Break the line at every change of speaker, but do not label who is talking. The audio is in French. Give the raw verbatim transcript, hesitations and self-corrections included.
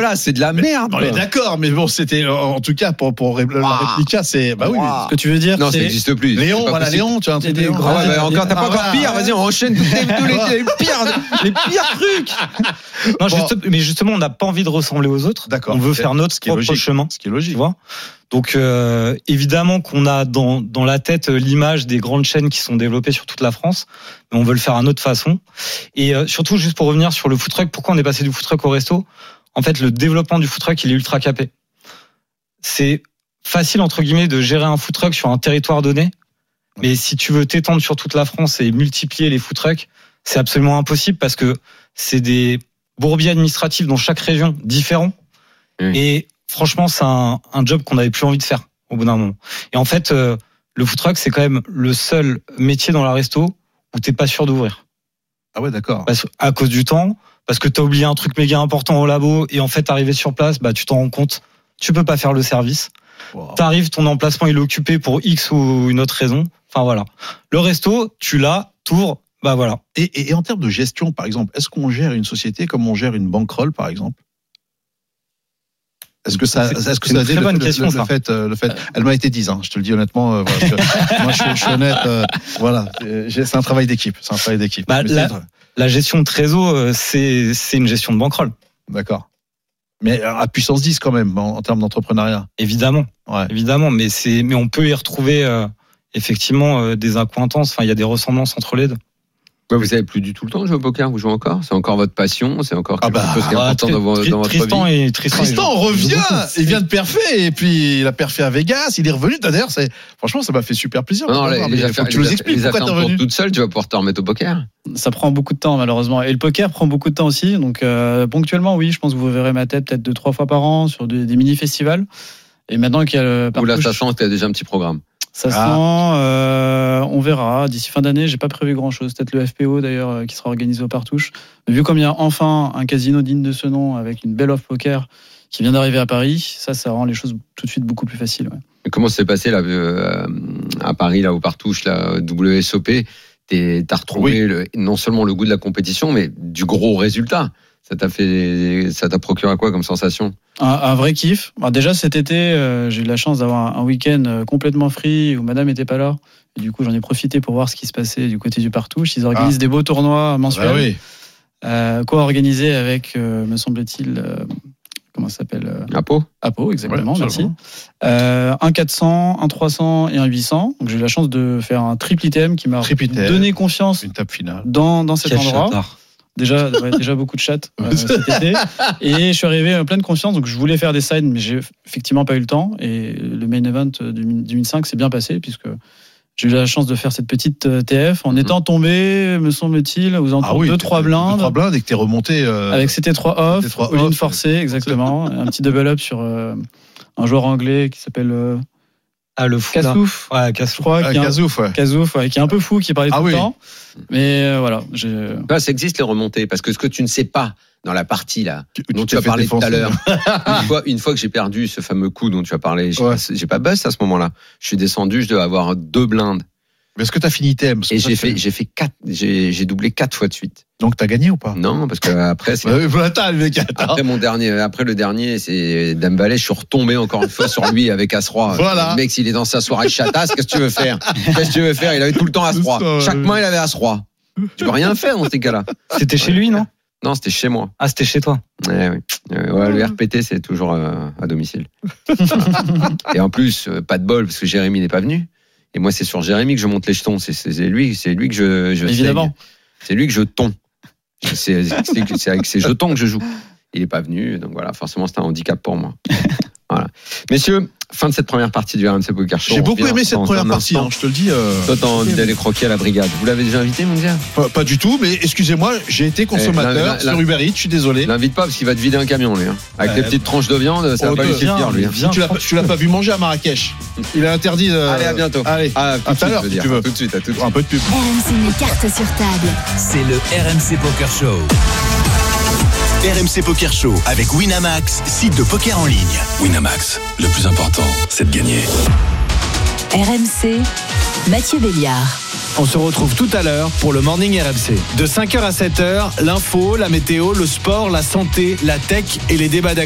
voilà, c'est de la merde.
On est d'accord, mais bon, c'était en tout cas pour pour la réplica, c'est bah oui.
Ce que tu veux dire,
non,
c'est...
ça n'existe plus.
Léon, voilà, Léon, tu as un truc.
Des
Ah
ouais, bah, encore, t'as pas encore pire. Vas-y, on enchaîne tous les, tous les, les pires, les pires trucs.
Non,
Bon.
juste, mais justement, on n'a pas envie de ressembler aux autres.
D'accord.
On veut
Okay.
faire notre
Ce qui est
propre
logique.
chemin.
Ce qui est logique.
Tu vois. Donc, euh, évidemment qu'on a dans, dans la tête l'image des grandes chaînes qui sont développées sur toute la France, mais on veut le faire à notre façon. Et euh, surtout, juste pour revenir sur le food truck, pourquoi on est passé du food truck au resto ? En fait, le développement du food truck, il est ultra capé. C'est facile, entre guillemets, de gérer un food truck sur un territoire donné, mais si tu veux t'étendre sur toute la France et multiplier les food trucks, c'est absolument impossible parce que c'est des bourbiers administratifs dans chaque région différents.
Oui.
Et franchement, c'est un, un job qu'on n'avait plus envie de faire au bout d'un moment. Et en fait, euh, le food truck, c'est quand même le seul métier dans la resto où t'es pas sûr d'ouvrir.
Ah ouais, d'accord.
Parce, à cause du temps, parce que t'as oublié un truc méga important au labo et en fait, arrivé sur place, bah, tu t'en rends compte, tu peux pas faire le service.
Wow.
T'arrives, ton emplacement il est occupé pour X ou une autre raison. Enfin voilà. Le resto, tu l'as, t'ouvres, bah voilà.
Et, et, et en termes de gestion, par exemple, est-ce qu'on gère une société comme on gère une bankroll, par exemple ? Est-ce que ça,
C'est-
est-ce que
c'est
ça
une
a
très
le,
bonne
le-
question,
le,
ça.
le fait, euh, le fait, elle m'a été dite, hein, je te le dis honnêtement. Euh, voilà, je, moi, je, je suis honnête. Euh, voilà, euh, j'ai- c'est un travail d'équipe. C'est un travail d'équipe.
Bah,
Mais
la,
c'est-
la gestion de trésor, euh, c'est, c'est une gestion de bankroll.
D'accord. Mais à puissance dix quand même, en, en termes d'entrepreneuriat.
Évidemment.
Ouais.
Évidemment. Mais c'est, mais on peut y retrouver, euh, effectivement, euh, des accointances. Enfin, il y a des ressemblances entre les deux.
Ouais, vous avez plus du tout le temps de jouer au poker, vous jouez encore ? C'est encore votre passion ? C'est encore
Ah
quelque
bah,
chose qui est
Ah,
important
Tri-
dans, vo-
Tri-
dans votre
Tristan
vie.
et Tristan, il
Tristan
joue- il joue
revient,
beaucoup.
il vient de perfer et puis il a perfé à Vegas, il est revenu. D'ailleurs, c'est franchement, ça m'a fait super plaisir.
Non, non,
de
les,
voir,
les
mais
affaires,
faut que tu nous
les
expliques
les
pourquoi
affaires
t'es
en tournent
revenu.
toutes seules, tu vas pouvoir te remettre au poker.
Ça prend beaucoup de temps, malheureusement. Et le poker prend beaucoup de temps aussi. Donc, euh, ponctuellement, oui, je pense que vous verrez ma tête peut-être deux, trois fois par an sur des, des mini-festivals. Et maintenant qu'il y a le
Ou là,
Partouche,
ça sent que tu as déjà un petit programme.
ça
Ah.
sent, euh, on verra. D'ici fin d'année, j'ai pas prévu grand-chose. Peut-être le F P O, d'ailleurs, euh, qui sera organisé au Partouche. Mais vu comme il y a enfin un casino digne de ce nom, avec une belle offre poker qui vient d'arriver à Paris, ça, ça rend les choses tout de suite beaucoup plus faciles. Ouais.
Et comment ça s'est passé là, euh, à Paris, là, au Partouche, là, W S O P ? T'es- T'as retrouvé
Oui.
le, non seulement le goût de la compétition, mais du gros résultat. Ça t'a fait, ça t'a procuré quoi comme sensation ?
Un, un vrai kiff. Alors déjà cet été, euh, j'ai eu la chance d'avoir un, un week-end euh, complètement free où madame était pas là. Et du coup, j'en ai profité pour voir ce qui se passait du côté du Partouche. Ils organisent
Ah.
des beaux tournois mensuels,
Ah oui.
euh, co-organisés avec, euh, me semble-t-il, euh, comment ça s'appelle euh,
À Pau ?
Apo, exactement,
Ouais,
merci.
absolument.
Euh, un quatre cents, un trois cents et un huit cents. Donc j'ai eu la chance de faire un triple item qui m'a
Triple item.
donné confiance
Une table finale.
dans, dans cet
Quel
endroit.
chatard.
Déjà, ouais, déjà beaucoup de chats euh, cet été. Et je suis arrivé en pleine confiance, donc je voulais faire des sides, mais j'ai effectivement pas eu le temps. Et le main event du deux mille cinq s'est bien passé, puisque j'ai eu la chance de faire cette petite T F en
Mhm.
étant tombé, me semble-t-il, aux alentours de deux trois blindes.
deux trois blindes et que t'es remonté. Euh...
Avec C T trois off,
C T trois
all-in
off.
forcé, exactement. Un petit double up sur euh, un joueur anglais qui s'appelle euh,
Ah, le fou. là.
Kassouf,
Ouais,
je
Kassouf.
crois,
Ah,
qui est un-
Kazouf, ouais.
Kazouf, ouais, qui est un peu fou, qui parlait
Ah
tout
oui.
le temps. Mais euh, voilà, j'ai...
Là, ça existe les remontées, parce que ce que tu ne sais pas dans la partie là,
Où
dont tu
t'es
as
fait
parlé tout à
défoncer.
l'heure, une fois, une fois que j'ai perdu ce fameux coup dont tu as parlé, j'ai,
Ouais.
pas, j'ai pas bust à ce moment-là. Je suis descendu, je devais avoir deux blindes.
Mais est-ce que t'as fini thème
Et j'ai fait, j'ai fait quatre, j'ai, j'ai doublé quatre fois de suite.
Donc t'as gagné ou pas?
Non, parce que après, c'est,
Bah oui, voilà, attends, le mec, attends.
après mon dernier, après le dernier, c'est Dame Valet, je suis retombé encore une fois sur lui avec As-Roi.
Voilà.
Le mec, s'il est dans sa soirée chatasse, qu'est-ce que tu veux faire? Qu'est-ce que tu veux faire? Il avait tout le temps As-Roi.
C'est ça,
Chaque
ouais.
main, il avait As-Roi. Tu peux rien faire dans ces cas-là.
C'était chez lui, non?
Non, c'était chez moi.
Ah, c'était chez toi.
Ouais, ouais. Euh, ouais, le R P T, c'est toujours euh, à domicile. Et en plus, euh, pas de bol, parce que Jérémy n'est pas venu. Et moi, c'est sur Jérémy que je monte les jetons. C'est, c'est, c'est lui, c'est lui que je, je
Évidemment.
saigne. C'est lui que je tombe. C'est, c'est, c'est avec ses jetons que je joue. Il n'est pas venu, donc voilà, forcément, c'est un handicap pour moi. Voilà. Messieurs, fin de cette première partie du R M C Poker Show.
J'ai
On
beaucoup
revient
aimé cette
dans
première
un
partie,
instant.
hein, je te le dis. euh,
Toi, t'as envie d'aller croquer à la brigade. Vous l'avez déjà invité, mon gars?
pas, pas du tout, mais excusez-moi, j'ai été consommateur
Eh, la- la-
sur Uber Eats, je suis désolé.
L'invite pas parce qu'il va te vider un camion, lui. Hein. Avec
Euh,
les petites tranches de viande, ça
oh,
va pas lui
viens,
suffire, lui. Hein.
viens.
tu l'as, pas- tu l'as pas vu manger à Marrakech. Il est interdit de.
Allez, à bientôt.
Allez,
Ah, tout
à
de
tout à
suite,
l'heure,
je veux
si
dire.
tu veux.
Tout de suite, à tout de suite.
Un peu de pub.
R M C met carte sur table.
C'est le R M C Poker Show. R M C Poker Show avec Winamax, site de poker en ligne. Winamax, le plus important, c'est de gagner.
R M C, Mathieu Béliard.
On se retrouve tout à l'heure pour le Morning R M C. De cinq heures à sept heures, l'info, la météo, le sport, la santé, la tech et les débats d'actu.